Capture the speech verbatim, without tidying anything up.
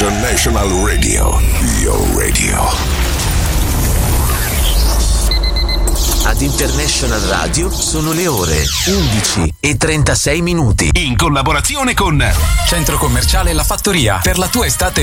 International Radio, your radio. Ad International Radio sono le ore undici e trentasei minuti. In collaborazione con Centro Commerciale La Fattoria. Per la tua estate